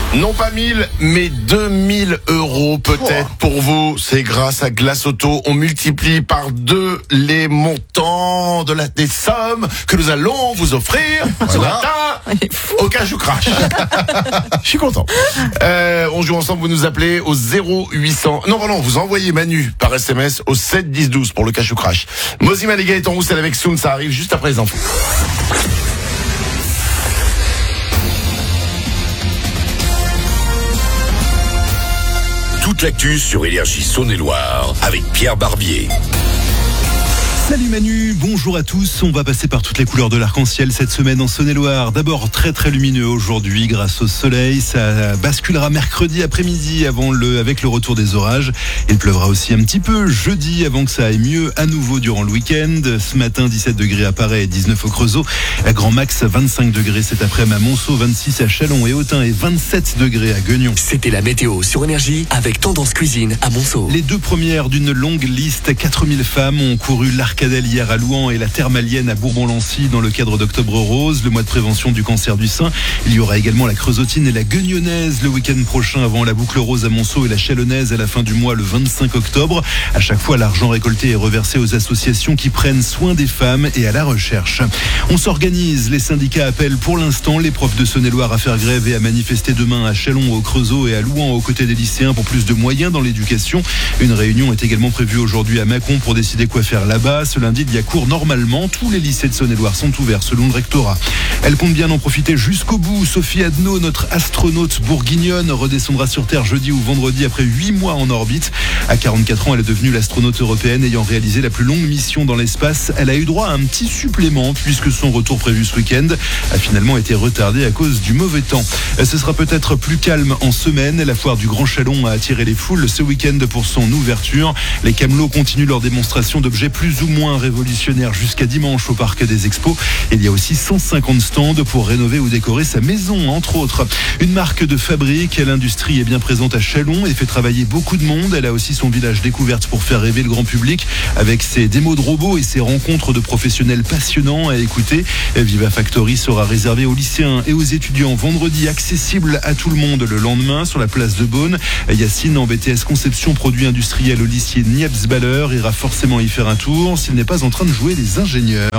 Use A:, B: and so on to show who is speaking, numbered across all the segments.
A: Non pas 1000, mais 2000 € peut-être pour vous. C'est grâce à Glace Auto. On multiplie par 2 les montants des sommes que nous allons vous offrir ce matin au Cash ou Crash. Je suis content. On joue ensemble, vous nous appelez au 0800. Non, vous envoyez Manu par SMS au 7 10 12 pour le Cash ou Crash. Mozima les gars est en rousse avec Soon, ça arrive juste après les infos.
B: Toute l'actu sur Énergie Saône-et-Loire avec Pierre Barbier.
C: Salut Manu, bonjour à tous. On va passer par toutes les couleurs de l'arc-en-ciel cette semaine en Saône-et-Loire. D'abord très très lumineux aujourd'hui grâce au soleil. Ça basculera mercredi après-midi avec le retour des orages. Il pleuvra aussi un petit peu jeudi avant que ça aille mieux à nouveau durant le week-end. Ce matin 17 degrés à Paray et 19 au Creusot. À Grand Max 25 degrés cet après-midi à Monceau, 26 à Châlons et Autun et 27 degrés à Guignon.
D: C'était la météo sur Énergie avec Tendance Cuisine à Monceau.
C: Les deux premières d'une longue liste, 4000 femmes ont couru l'Arcadelle hier à Louan et la Thermalienne à Bourbon-Lancy dans le cadre d'Octobre Rose, le mois de prévention du cancer du sein. Il y aura également la Creusotine et la Guignonnaise le week-end prochain avant la Boucle Rose à Monceau et la Chalonnaise à la fin du mois le 25 octobre. À chaque fois, l'argent récolté est reversé aux associations qui prennent soin des femmes et à la recherche. On s'organise, les syndicats appellent pour l'instant les profs de Saône-et-Loire à faire grève et à manifester demain à Châlons, au Creusot et à Louan aux côtés des lycéens pour plus de moyens dans l'éducation. Une réunion est également prévue aujourd'hui à Mâcon pour décider quoi faire là-bas. Ce lundi, il y a cours normalement. Tous les lycées de Saône-et-Loire sont ouverts selon le rectorat. Elle compte bien en profiter jusqu'au bout. Sophie Adno, notre astronaute bourguignonne, redescendra sur Terre jeudi ou vendredi après 8 mois en orbite. À 44 ans, elle est devenue l'astronaute européenne ayant réalisé la plus longue mission dans l'espace. Elle a eu droit à un petit supplément puisque son retour prévu ce week-end a finalement été retardé à cause du mauvais temps. Ce sera peut-être plus calme en semaine. La foire du Grand Chalon a attiré les foules ce week-end pour son ouverture. Les camelots continuent leur démonstration d'objets plus ou moins révolutionnaire jusqu'à dimanche au Parc des Expos. Il y a aussi 150 stands pour rénover ou décorer sa maison, entre autres. Une marque de fabrique, l'industrie est bien présente à Châlons et fait travailler beaucoup de monde. Elle a aussi son village découverte pour faire rêver le grand public avec ses démos de robots et ses rencontres de professionnels passionnants à écouter. Viva Factory sera réservé aux lycéens et aux étudiants vendredi, accessible à tout le monde le lendemain sur la place de Beaune. Yacine en BTS conception produits industriels au lycée Niepce-Baller ira forcément y faire un tour s'il n'est pas en train de jouer les ingénieurs.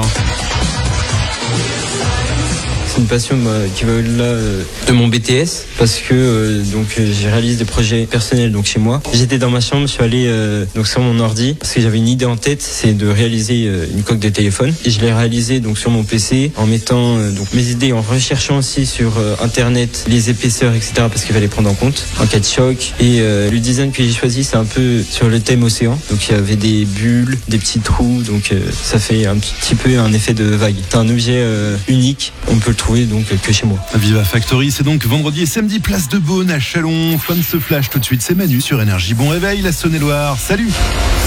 E: C'est une passion qui va au-delà de mon BTS parce que je réalise des projets personnels chez moi. J'étais dans ma chambre, je suis allé sur mon ordi parce que j'avais une idée en tête, c'est de réaliser une coque de téléphone et je l'ai réalisé sur mon PC en mettant mes idées, en recherchant aussi sur internet les épaisseurs, etc. parce qu'il fallait prendre en compte en cas de choc. Et le design que j'ai choisi, c'est un peu sur le thème océan. Donc il y avait des bulles, des petits trous, ça fait un petit peu un effet de vague. C'est un objet unique, on peut le trouver que chez moi.
C: Viva Factory, c'est donc vendredi et samedi, place de Beaune à Châlons. Fin de ce flash tout de suite, c'est Manu sur Énergie. Bon réveil, la Saône-et-Loire. Salut!